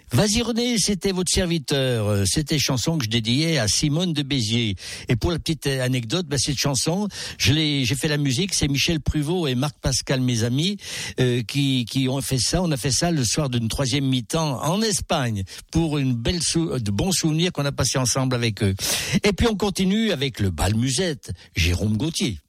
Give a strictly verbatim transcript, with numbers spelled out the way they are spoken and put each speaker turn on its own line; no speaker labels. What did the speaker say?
Vas-y René, c'était votre serviteur. C'était chanson que je dédiais à Simone de Béziers. Et pour la petite anecdote, bah, cette chanson, je l'ai, j'ai fait la musique, c'est Michel Pruvot et Marc Pascal, mes amis, euh, qui, qui ont fait ça. On a fait ça le soir d'une troisième mi-temps en Espagne pour une belle sou- de bons souvenirs qu'on a passé ensemble avec eux. Et puis on continue avec le bal musette, Jérôme Gauthier.